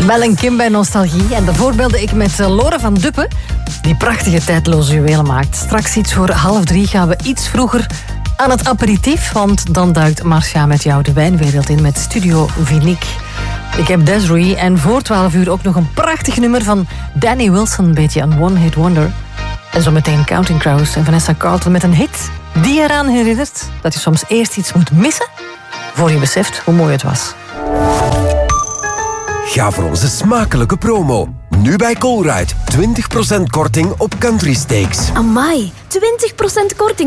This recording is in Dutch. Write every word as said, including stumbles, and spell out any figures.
Mel en Kim bij Nostalgie. En daarvoor belde ik met Lore van Duppen, die prachtige tijdloze juwelen maakt. Straks iets voor half drie gaan we iets vroeger aan het aperitief, want dan duikt Marcia met jou de wijnwereld in met Studio Vinique. Ik heb Desiree en voor twaalf uur ook nog een prachtig nummer van Danny Wilson, een beetje een one-hit wonder. En zometeen Counting Crows en Vanessa Carlton met een hit die eraan herinnert dat je soms eerst iets moet missen voor je beseft hoe mooi het was. Ga voor onze smakelijke promo. Nu bij Colruyt. twintig procent korting op country steaks. Amai, twintig procent korting